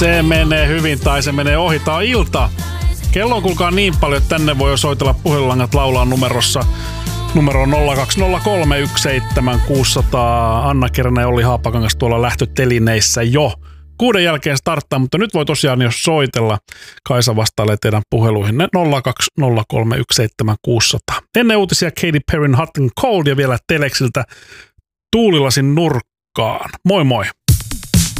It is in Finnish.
Se menee hyvin tai se menee ohi. Tää on ilta. Kello on kuulkaa niin paljon, että tänne voi jo soitella puhelinlangat laulaa numerossa. Numero on 020317600. Anna Keränä ja Olli Haapakangas tuolla lähtötelineissä jo. 6 jälkeen starttaa, mutta nyt voi tosiaan jo soitella. Kaisa vastailee teidän puheluihin 020317600. Ennen uutisia Katy Perryn Hot and Cold ja vielä Teleksiltä Tuulilasin nurkkaan. Moi moi!